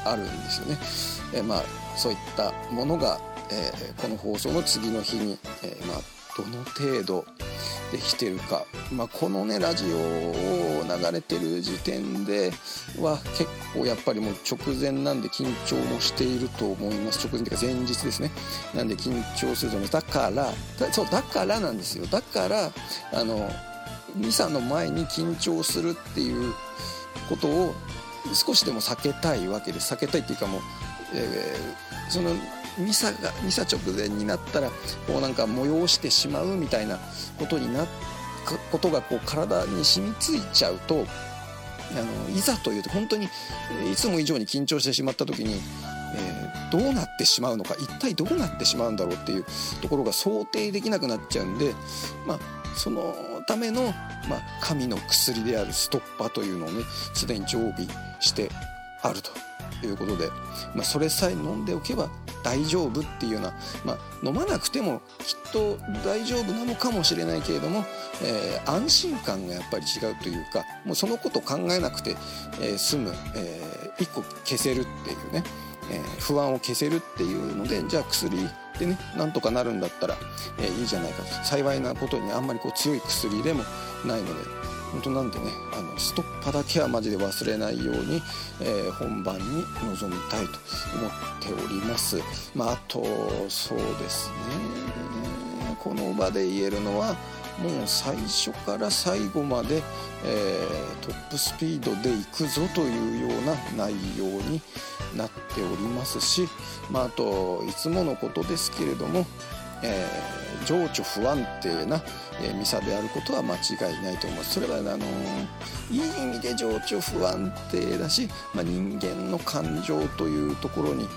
あるんですよね。そういったものが、この放送の次の日に、どの程度できてるか、このねラジオを流れてる時点では結構やっぱりもう直前なんで緊張もしていると思います。直前というか前日ですね。なんで緊張すると思います。だからなんですよ。だからミサの前に緊張するっていうことを少しでも避けたいわけです。避けたいっていうかもう、そのミサ直前になったらこうなんか催してしまうみたいなことがこう体に染みついちゃうと、いざというと本当にいつも以上に緊張してしまった時に、どうなってしまうのか、一体どうなってしまうんだろうっていうところが想定できなくなっちゃうんで、そのための、神の薬であるストッパーというのをねすでに常備してあるということで、それさえ飲んでおけば大丈夫っていうような、飲まなくてもきっと大丈夫なのかもしれないけれども、安心感がやっぱり違うというか、もうそのこと考えなくて、済む、一個消せるっていうね、不安を消せるっていうので、じゃあ薬でねなんとかなるんだったら、いいじゃないかと。幸いなことにあんまりこう強い薬でもないので、本当なんでねストッパだけはマジで忘れないように、本番に臨みたいと思っております。あとそうですね、この場で言えるのはもう最初から最後まで、トップスピードで行くぞというような内容になっておりますし、あといつものことですけれども、情緒不安定な、ミサであることは間違いないと思います。それは、いい意味で情緒不安定だし、人間の感情というところに、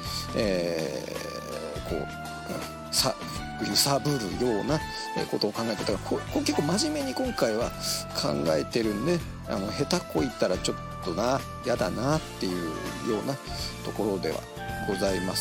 揺さぶるようなことを考えてたから、結構真面目に今回は考えてるんで、下手こいたらちょっとやだなっていうようなところではございます。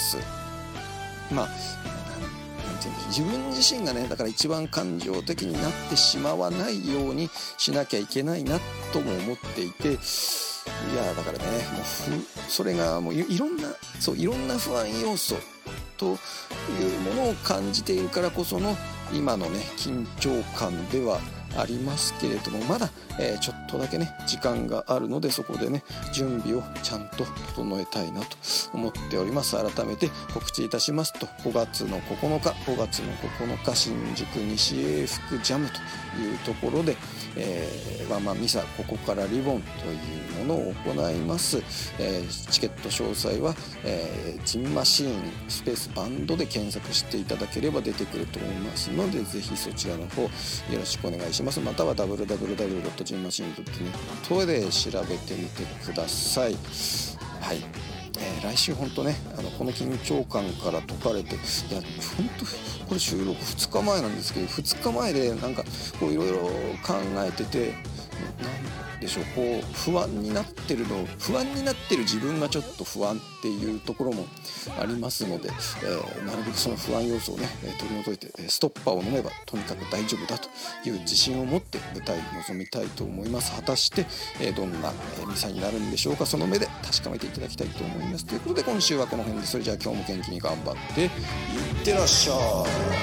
自分自身がねだから一番感情的になってしまわないようにしなきゃいけないなとも思っていて、だからねもうそれがもういろんな不安要素というものを感じているからこその今のね緊張感ではありますけれども、まだ、ちょっとだけね時間があるので、そこでね準備をちゃんと整えたいなと思っております。改めて告知いたしますと、5月の9日新宿西英福ジャムというところで、ワンマンミサここからリボンというものを行います。チケット詳細は、ジンマシーンスペースバンドで検索していただければ出てくると思いますので、ぜひそちらの方よろしくお願いします。または www.jinmachine.net で調べてみてください。はい、来週本当ねこの緊張感から解かれて、本当これ収録2日前なんですけど、2日前でなんかこういろいろ考えてて、なんでしょう、こう不安になってる自分がちょっと不安っていうところもありますので、なるべくその不安要素をね取り除いて、ストッパーを飲めばとにかく大丈夫だという自信を持って舞台に臨みたいと思います。果たして、どんなミサになるんでしょうか。その目で確かめていただきたいと思います。ということで今週はこの辺で、それじゃあ今日も元気に頑張っていってらっしゃい。